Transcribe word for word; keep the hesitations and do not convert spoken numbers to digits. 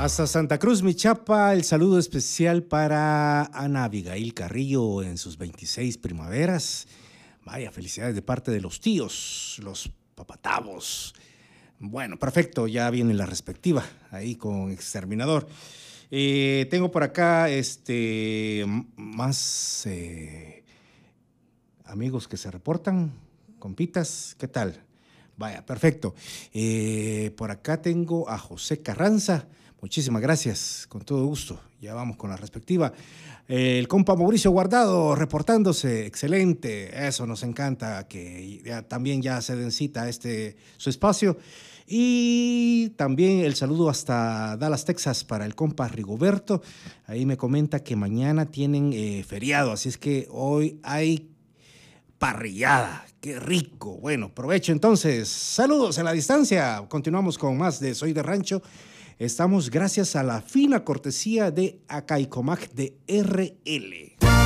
Hasta Santa Cruz, Michapa, el saludo especial para Ana Abigail Carrillo en sus veintiséis primaveras. Vaya, felicidades de parte de los tíos, los papatavos. Bueno, perfecto, ya viene la respectiva, ahí con Exterminador. Eh, tengo por acá este más eh, amigos que se reportan, compitas, ¿qué tal? Vaya, perfecto. Eh, por acá tengo a José Carranza. Muchísimas gracias, con todo gusto. Ya vamos con la respectiva. Eh, el compa Mauricio Guardado reportándose, excelente. Eso nos encanta, que ya, también ya se den cita a este, su espacio. Y también el saludo hasta Dallas, Texas, para el compa Rigoberto. Ahí me comenta que mañana tienen eh, feriado, así es que hoy hay parrillada. ¡Qué rico! Bueno, provecho entonces. Saludos en la distancia. Continuamos con más de Soy de Rancho. Estamos gracias a la fina cortesía de Acaicomac de R L.